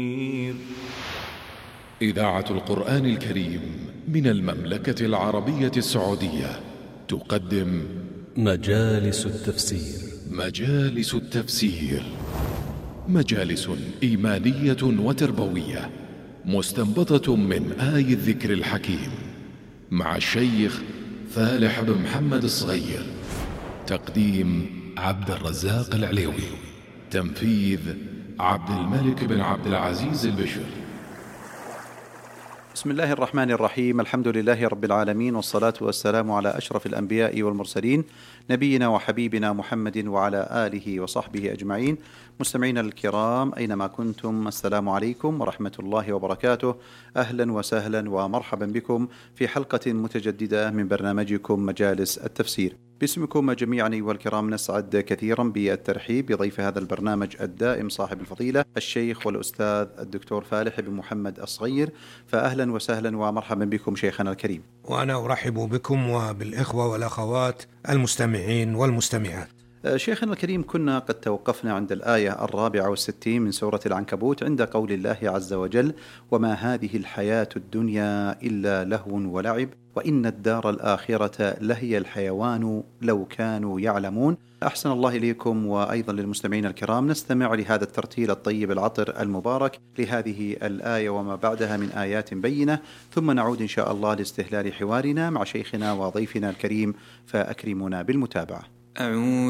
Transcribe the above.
إذاعة القرآن الكريم من المملكة العربية السعودية تقدم مجالس التفسير. مجالس التفسير، مجالس إيمانية وتربوية مستنبطة من آي الذكر الحكيم، مع الشيخ فالح بن محمد الصغير. تقديم عبد الرزاق العليوي، تنفيذ عبد الملك بن عبد العزيز البشر. بسم الله الرحمن الرحيم. الحمد لله رب العالمين، والصلاة والسلام على أشرف الأنبياء والمرسلين، نبينا وحبيبنا محمد وعلى آله وصحبه أجمعين. مستمعينا الكرام أينما كنتم، السلام عليكم ورحمة الله وبركاته. أهلا وسهلا ومرحبا بكم في حلقة متجددة من برنامجكم مجالس التفسير. باسمكم جميعا أيها الكرام نسعد كثيرا بالترحيب بضيف هذا البرنامج الدائم صاحب الفضيلة الشيخ والأستاذ الدكتور فالح بن محمد الصغير. فأهلا وسهلا ومرحبا بكم شيخنا الكريم. وأنا أرحب بكم وبالإخوة والأخوات المستمعين والمستمعات. شيخنا الكريم، كنا قد توقفنا عند الآية 64 من سورة العنكبوت، عند قول الله عز وجل: وما هذه الحياة الدنيا إلا لهو ولعب وإن الدار الآخرة لهي الحيوان لو كانوا يعلمون. أحسن الله إليكم، وأيضا للمستمعين الكرام نستمع لهذا الترتيل الطيب العطر المبارك لهذه الآية وما بعدها من آيات بينة، ثم نعود إن شاء الله لاستهلال حوارنا مع شيخنا وضيفنا الكريم، فأكرمونا بالمتابعة. أعوذ